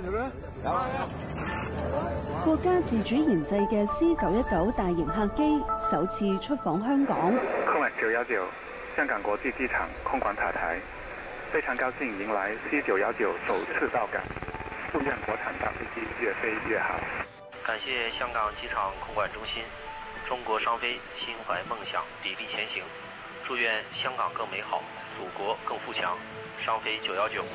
國家自主研製嘅 C919大型客機首次出訪香港。 空管919香港國際機場空管塔台，非常高興迎來 C919首次到港，祝願國產大飛機越飛越好。 感謝香港機場空管中心，中國商飛心懷夢想，砥礪前行。祝願香港更美好，祖國更富強。商飛919。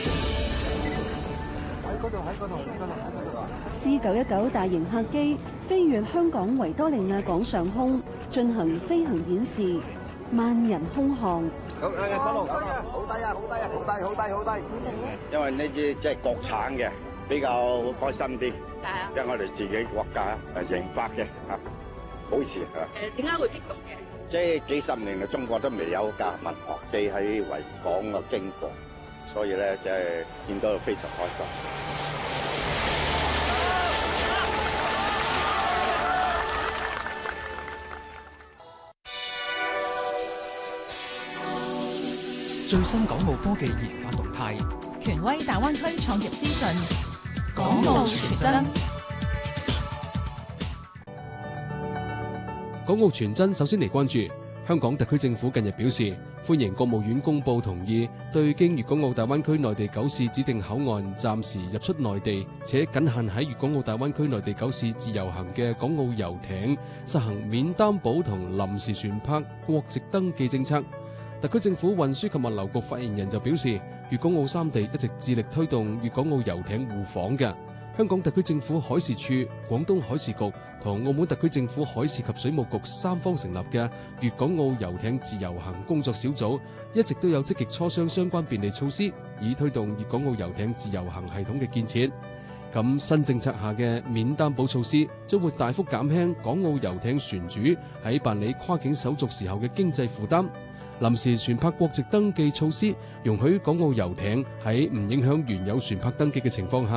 C919大型客機飛越香港維多利亞港上空，進行飛行演示，萬人空巷。 好低啊！好低啊！好低！因為呢支即係國產嘅，比較開心啲。因為我哋自己國家研發嘅嚇，好事嚇。 點解會剔讀嘅？ 即係幾十年嚟，中國都未有架民航機喺維港嘅經過，所以咧即係見到非常開心。 最新港澳科技研發動態， 權威大灣區創業資訊， 港澳全真。 港澳全真首先嚟關注香港特區政府近日表示，歡迎國務院公布同意對經粵港澳大灣區內地9市指定口岸暫時入出內地，且僅限喺粵港澳大灣區內地9市自由行嘅港澳遊艇實行免擔保同臨時船舶國籍登記政策。特區政府運輸及物流局發言人就表示，粵港澳三地一直致力推動粵港澳遊艇互訪嘅。香港特區政府海事處、廣東海事局同澳門特區政府海事及水務局三方成立嘅粵港澳遊艇自由行工作小組，一直都有積極磋商相關便利措施，以推動粵港澳遊艇自由行系統嘅建設。咁新政策下嘅免擔保措施，將會大幅減輕港澳遊艇船主喺辦理跨境手續時候嘅經濟負擔。臨時船舶國籍登記措施，容許港澳遊艇喺唔影響原有船舶登記嘅情況下，